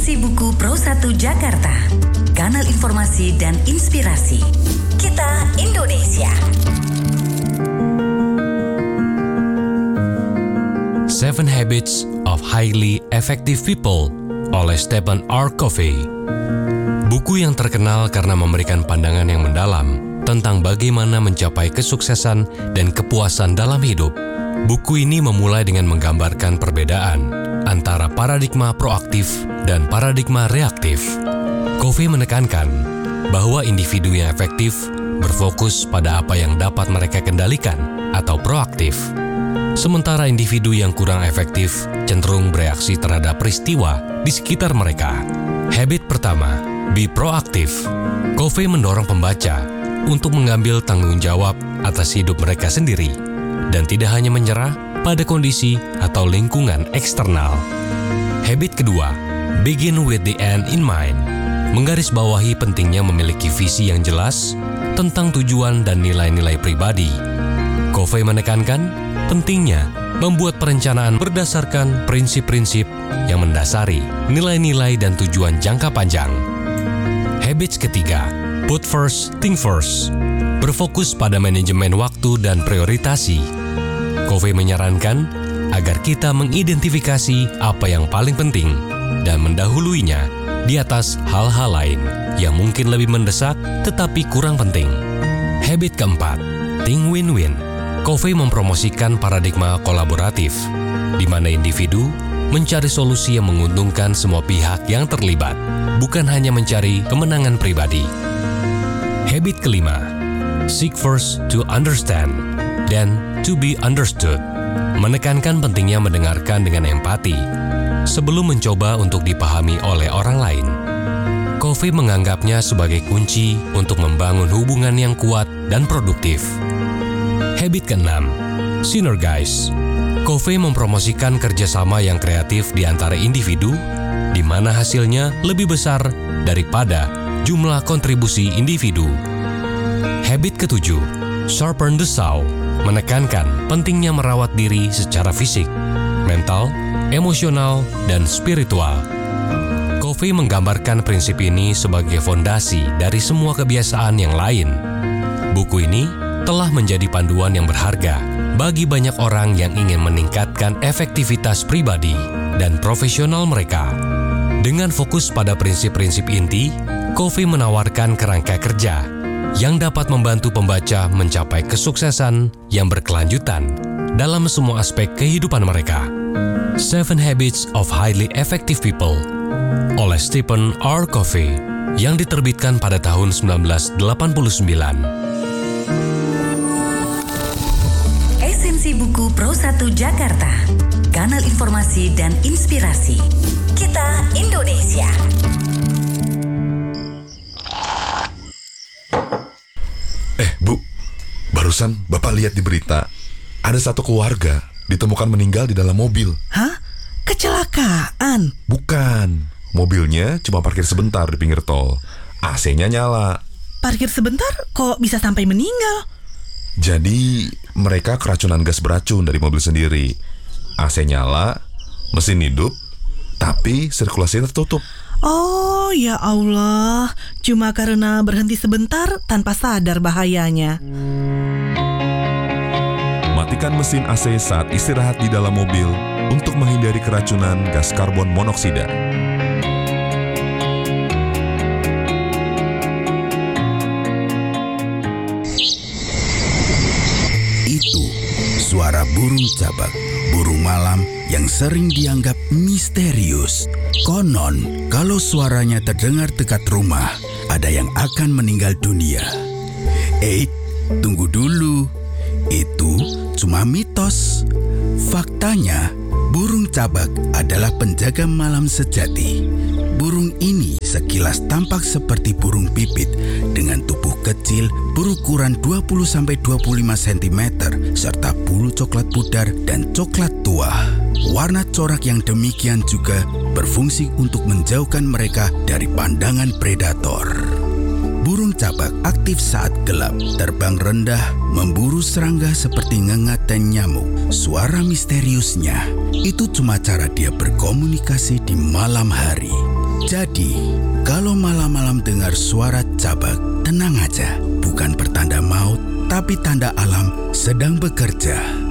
Esensi Buku Pro 1 Jakarta, kanal informasi dan inspirasi. Kita Indonesia. 7 Habits of Highly Effective People oleh Stephen R. Covey. Buku yang terkenal karena memberikan pandangan yang mendalam tentang bagaimana mencapai kesuksesan dan kepuasan dalam hidup. Buku ini memulai dengan menggambarkan perbedaan antara paradigma proaktif dan paradigma reaktif. Covey menekankan bahwa individu yang efektif berfokus pada apa yang dapat mereka kendalikan atau proaktif. Sementara individu yang kurang efektif cenderung bereaksi terhadap peristiwa di sekitar mereka. Habit pertama, be proaktif. Covey mendorong pembaca untuk mengambil tanggung jawab atas hidup mereka sendiri dan tidak hanya menyerah pada kondisi atau lingkungan eksternal. Habit kedua, begin with the end in mind. Menggarisbawahi pentingnya memiliki visi yang jelas tentang tujuan dan nilai-nilai pribadi. Covey menekankan pentingnya membuat perencanaan berdasarkan prinsip-prinsip yang mendasari nilai-nilai dan tujuan jangka panjang. Habits ketiga, put first, think first. Berfokus pada manajemen waktu dan prioritasi. Covey menyarankan agar kita mengidentifikasi apa yang paling penting dan mendahuluinya di atas hal-hal lain yang mungkin lebih mendesak tetapi kurang penting. Habit keempat, think win-win. Covey mempromosikan paradigma kolaboratif, di mana individu mencari solusi yang menguntungkan semua pihak yang terlibat, bukan hanya mencari kemenangan pribadi. Habit kelima, seek first to understand, then to be understood. Menekankan pentingnya mendengarkan dengan empati sebelum mencoba untuk dipahami oleh orang lain. Covey menganggapnya sebagai kunci untuk membangun hubungan yang kuat dan produktif. Habit keenam, synergize. Covey mempromosikan kerjasama yang kreatif di antara individu, di mana hasilnya lebih besar daripada jumlah kontribusi individu. Habit ketujuh, sharpen the saw. Menekankan pentingnya merawat diri secara fisik, mental, emosional, dan spiritual. Covey menggambarkan prinsip ini sebagai fondasi dari semua kebiasaan yang lain. Buku ini telah menjadi panduan yang berharga bagi banyak orang yang ingin meningkatkan efektivitas pribadi dan profesional mereka. Dengan fokus pada prinsip-prinsip inti, Covey menawarkan kerangka kerja yang dapat membantu pembaca mencapai kesuksesan yang berkelanjutan dalam semua aspek kehidupan mereka. 7 Habits of Highly Effective People oleh Stephen R. Covey yang diterbitkan pada tahun 1989. Esensi Buku Pro 1 Jakarta, kanal informasi dan inspirasi. Kita Indonesia. Bu, barusan Bapak lihat di berita, ada satu keluarga ditemukan meninggal di dalam mobil. Hah? Kecelakaan? Bukan, mobilnya cuma parkir sebentar di pinggir tol. AC-nya nyala. Parkir sebentar kok bisa sampai meninggal? Jadi mereka keracunan gas beracun dari mobil sendiri. AC nyala, mesin hidup, tapi sirkulasinya tertutup. Oh ya Allah, cuma karena berhenti sebentar tanpa sadar bahayanya. Matikan mesin AC saat istirahat di dalam mobil untuk menghindari keracunan gas karbon monoksida. Itu suara burung cabak, burung malam yang sering dianggap misterius. Konon, kalau suaranya terdengar dekat rumah, ada yang akan meninggal dunia. Tunggu dulu. Itu cuma mitos. Faktanya, burung cabak adalah penjaga malam sejati. Burung ini sekilas tampak seperti burung pipit dengan tubuh kecil berukuran 20-25 cm serta bulu coklat pudar dan coklat tua. Warna corak yang demikian juga berfungsi untuk menjauhkan mereka dari pandangan predator. Burung cabak aktif saat gelap, terbang rendah, memburu serangga seperti ngengat dan nyamuk. Suara misteriusnya itu cuma cara dia berkomunikasi di malam hari. Jadi, kalau malam-malam dengar suara cabak, tenang aja. Bukan pertanda maut, tapi tanda alam sedang bekerja.